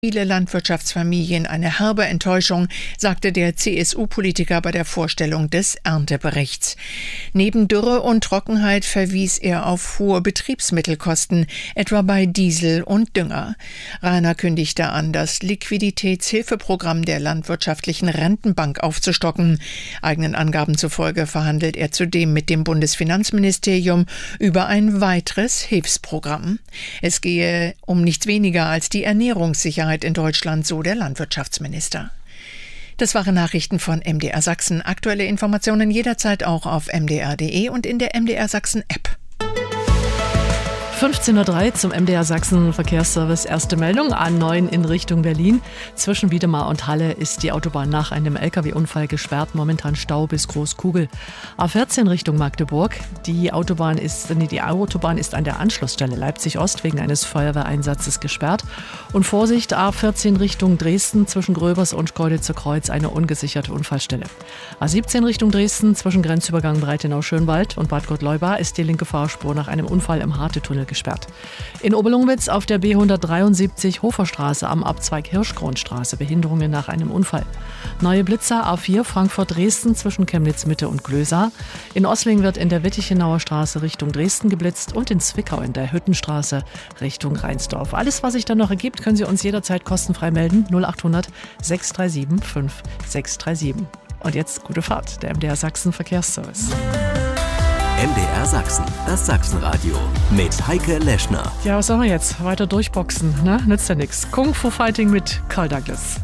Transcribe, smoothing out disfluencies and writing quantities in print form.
Viele Landwirtschaftsfamilien eine herbe Enttäuschung, sagte der CSU-Politiker bei der Vorstellung des Ernteberichts. Neben Dürre und Trockenheit verwies er auf hohe Betriebsmittelkosten, etwa bei Diesel und Dünger. Rainer kündigte an, das Liquiditätshilfeprogramm der Landwirtschaftlichen Rentenbank aufzustocken. Eigenen Angaben zufolge verhandelt er zudem mit dem Bundesfinanzministerium über ein weiteres Hilfsprogramm. Es gehe um nichts weniger als die Ernährungssicherheit in Deutschland, so der Landwirtschaftsminister. Das waren Nachrichten von MDR Sachsen. Aktuelle Informationen jederzeit auch auf mdr.de und in der MDR Sachsen App. 15:03 Uhr zum MDR Sachsen Verkehrsservice. Erste Meldung: A9 in Richtung Berlin. Zwischen Wiedemar und Halle ist die Autobahn nach einem LKW-Unfall gesperrt. Momentan Stau bis Großkugel. A14 Richtung Magdeburg. Die Autobahn ist an der Anschlussstelle Leipzig-Ost wegen eines Feuerwehreinsatzes gesperrt. Und Vorsicht, A14 Richtung Dresden. Zwischen Gröbers und Keuditzer Kreuz eine ungesicherte Unfallstelle. A17 Richtung Dresden. Zwischen Grenzübergang Breitenau-Schönwald und Bad Gottleuba ist die linke Fahrspur nach einem Unfall im Harte-Tunnel gesperrt. In Oberlungwitz auf der B173 Hoferstraße am Abzweig Hirschgrundstraße Behinderungen nach einem Unfall. Neue Blitzer A4 Frankfurt-Dresden zwischen Chemnitz-Mitte und Glösa. In Ossling wird in der Wittichenauer Straße Richtung Dresden geblitzt und in Zwickau in der Hüttenstraße Richtung Rheinsdorf. Alles, was sich dann noch ergibt, können Sie uns jederzeit kostenfrei melden. 0800 637 5637. Und jetzt gute Fahrt, der MDR Sachsen Verkehrsservice. MDR Sachsen, das Sachsenradio mit Heike Leschner. Ja, was sagen wir jetzt? Weiter durchboxen, ne? Nützt ja nichts. Kung Fu Fighting mit Carl Douglas.